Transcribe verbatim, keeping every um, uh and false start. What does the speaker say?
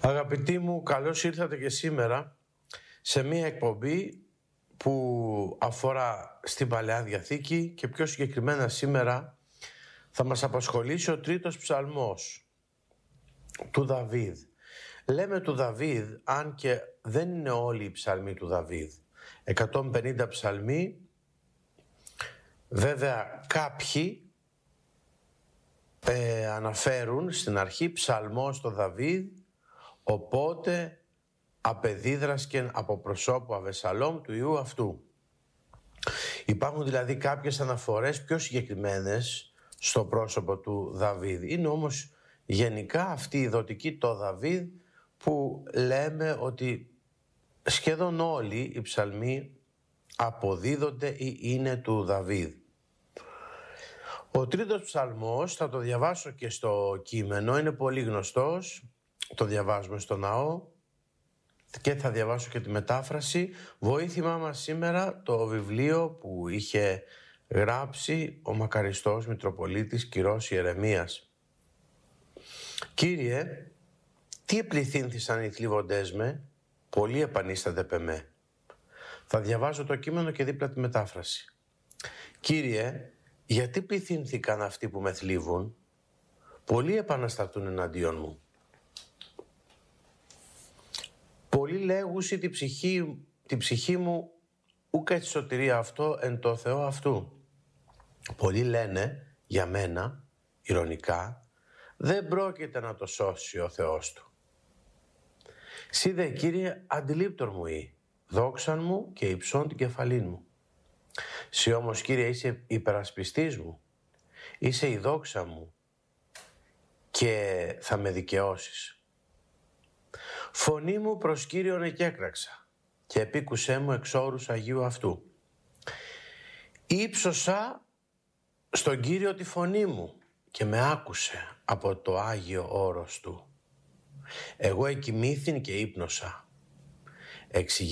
Αγαπητοί μου, καλώς ήρθατε και σήμερα σε μία εκπομπή που αφορά στην Παλαιά Διαθήκη και πιο συγκεκριμένα σήμερα θα μας απασχολήσει ο τρίτος ψαλμός του Δαβίδ. Λέμε του Δαβίδ, αν και δεν είναι όλοι οι ψαλμοί του Δαβίδ. εκατόν πενήντα ψαλμοί, βέβαια κάποιοι ε, αναφέρουν στην αρχή ψαλμό στο Δαβίδ, οπότε απεδίδρασκεν από προσώπου Αβεσσαλόμ του ιού αυτού. Υπάρχουν δηλαδή κάποιες αναφορές πιο συγκεκριμένες στο πρόσωπο του Δαβίδ. Είναι όμως γενικά αυτή η δοτική το Δαβίδ που λέμε ότι σχεδόν όλοι οι ψαλμοί αποδίδονται ή είναι του Δαβίδ. Ο τρίτος ψαλμός, θα το διαβάσω και στο κείμενο, είναι πολύ γνωστός, το διαβάζουμε στο ναό και θα διαβάσω και τη μετάφραση. Βοήθημά μας σήμερα το βιβλίο που είχε γράψει ο μακαριστός Μητροπολίτης Κυρός Ιερεμίας. Κύριε, τι επληθύνθησαν οι θλίβοντές με, πολλοί επανίστανται πεμέ. Θα διαβάζω το κείμενο και δίπλα τη μετάφραση. Κύριε, γιατί πληθύνθηκαν αυτοί που με θλίβουν, πολλοί επαναστατούν εναντίον μου. Πολλοί λέγουσι τη ψυχή, τη ψυχή μου ούκα τη σωτηρία αυτό εν το Θεό αυτού. Πολλοί λένε για μένα, ειρωνικά, δεν πρόκειται να το σώσει ο Θεός του. Σύ δε Κύριε αντιλήπτορ μου ή, δόξαν μου και υψών την κεφαλήν μου. Σύ όμως Κύριε είσαι υπερασπιστής μου, είσαι η δόξα μου και θα με δικαιώσεις. Φωνή μου προς Κύριον εκέκραξα και επίκουσέ μου εξ όρους Αγίου αυτού. Ήψωσα στον Κύριο τη φωνή μου και με άκουσε από το Άγιο όρος του. Εγώ εκοιμήθην και ύπνωσα.